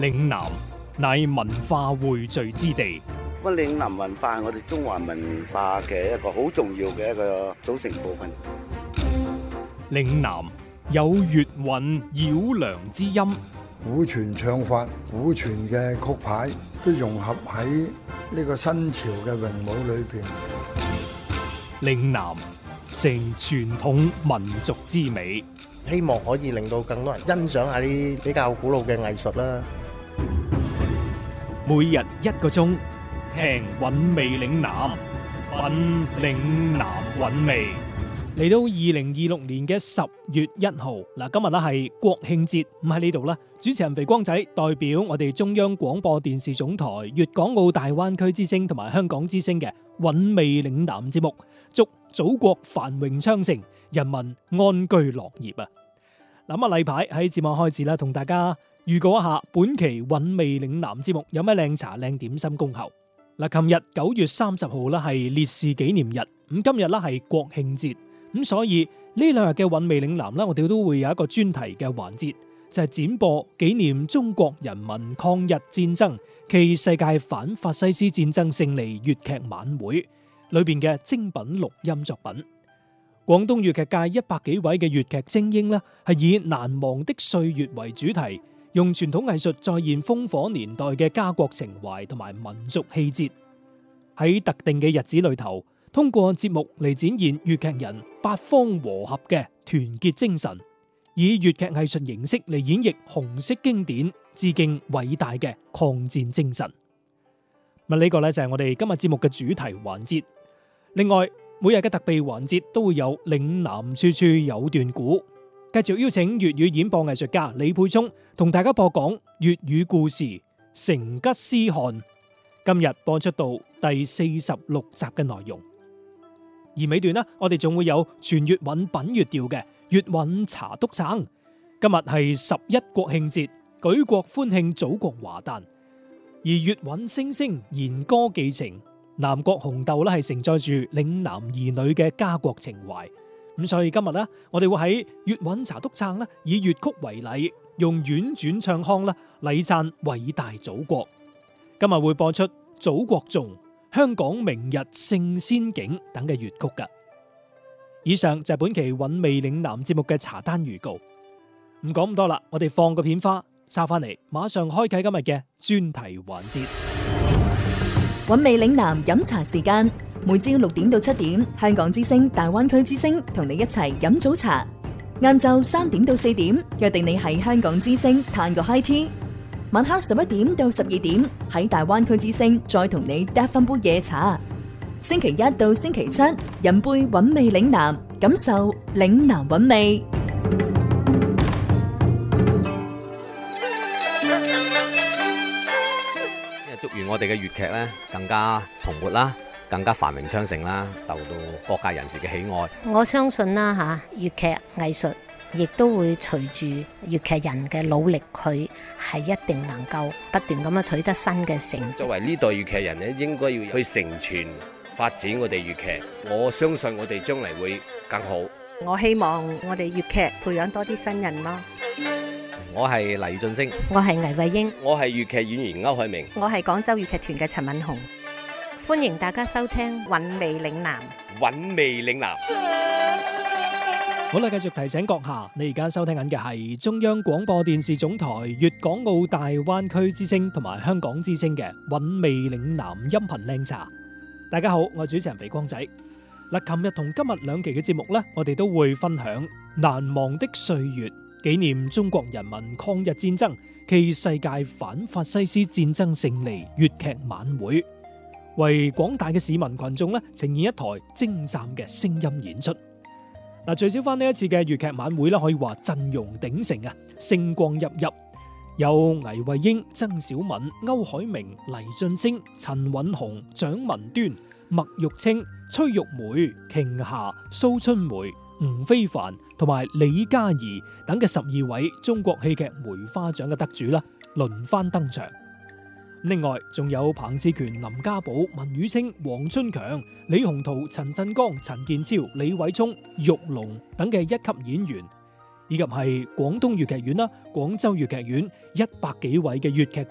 嶺南乃文化匯聚之地。 嶺南文化係我哋中華文化嘅一個好重要嘅一個組成部分。 嶺南有粵韻繞梁之音， 古傳唱法、古傳嘅曲牌都融合喺呢個新潮嘅詠舞裏邊。 嶺南成傳統民族之美， 希望可以令到更多人欣賞下啲比較古老嘅藝術啦。 每日1個鐘，聽韻味嶺南，品嶺南韻味。嚟到2026年嘅10月1號，嗱，今日咧係國慶節，咁喺呢度咧，主持人肥光仔代表我哋中央廣播電視總台粵港澳大灣區之聲同埋香港之聲嘅韻味嶺南節目，祝祖國繁榮昌盛，人民安居樂業啊！嗱，咁例牌喺節目開始啦，同大家預告一下本期韻味嶺南節目有咩靚茶靚點心恭候。嗱，琴日9月30號啦係烈士紀念日，咁今日啦係國慶節。咁所以呢2日嘅韻味嶺南啦，我哋都會有一個專題嘅環節，就係展播紀念中國人民抗日戰爭暨世界反法西斯戰爭勝利粵劇晚會裏邊嘅精品錄音作品。廣東粵劇界100幾位嘅粵劇精英呢，係以難忘的歲月為主題，用傳統藝術再現烽火年代嘅家國情懷同埋民族氣節。喺特定嘅日子裏頭，通過節目嚟展現粵劇人八方和合嘅團結精神，以粵劇藝術形式嚟演繹紅色經典，致敬偉大嘅抗戰精神。呢個呢就係我哋今日節目嘅主題環節。另外，每日嘅特備環節都會有嶺南處處有段古，繼續邀請粵語演播藝術家李佩聰同大家播講粵語故事《成吉思汗》。今日播出到第46集嘅內容。而尾段呢，我哋仲會有全粵韻品粵調嘅粵韻茶篤撐。今日係11國慶節，舉國歡慶祖國華誕。而粵韻聲聲弦歌寄情，南國紅豆咧係承載住嶺南兒女嘅家國情懷。咁所以今日呢，我哋會喺粵韻茶篤撐咧，以粵曲為禮，用婉轉唱腔咧禮讚偉大祖國。今日會播出《祖國頌》、香港明日聖先景等嘅粵曲噶。以上就係本期韻味嶺南節目嘅茶單預告。唔講咁多啦，我哋放個片花，收翻嚟，馬上開啟今日嘅專題環節。 韻味嶺南飲茶時間，每朝6點到7點，香港之聲、大灣區之聲同你一齊飲早茶。晏晝3點到4點，約定你喺香港之聲嘆個 high tea。晚黑11點到12點，喺大灣區之聲再同你嗒翻杯夜茶。星期1到星期7，飲杯韻味嶺南，感受嶺南韻味。 祝願我哋嘅粵劇咧更加蓬勃啦，更加繁榮昌盛啦，受到各界人士嘅喜愛。 我相信啦嚇，粵劇藝術亦都會隨住粵劇人嘅努力，佢係一定能夠不斷咁樣取得新嘅成績。 作為呢代粵劇人咧，應該要去承傳發展我哋粵劇。我相信我哋將嚟會更好。 我希望我哋粵劇培養多啲新人咯。 我係黎俊升， 我係倪慧英， 我係粵劇演員歐海明， 我係廣州粵劇團嘅陳敏紅。 歡迎大家收聽韻味嶺南。 韻味嶺南。 好啦，繼續提醒閣下，你而家收聽緊嘅係中央廣播電視總台粵港澳大灣區之聲同埋香港之聲嘅韻味嶺南音頻靚茶。大家好，我係主持人肥光仔。嗱，琴日同今日2期嘅節目呢，我哋都會分享難忘的歲月，紀念中國人民抗日戰爭暨世界反法西斯戰爭勝利粵劇晚會，為廣大嘅市民群眾呢呈現一台精湛嘅聲音演出。嗱，聚焦翻呢一次嘅粵劇晚會咧，可以話陣容鼎盛啊，星光熠熠，有倪慧英、曾小敏、歐海明、黎俊升、陳允雄、蔣文端、麥玉清、崔玉梅、瓊霞、蘇春梅、吳非凡同埋李嘉怡等嘅12位中國戲劇梅花獎嘅得主啦，輪番登場。另外仲有彭志權、林家寶、文宇清、黃春強、李鴻圖、陳振剛、陳建超、李偉聰、玉龍等嘅1級演員， 以及係廣東粵劇院啦、廣州粵劇院100幾位嘅粵劇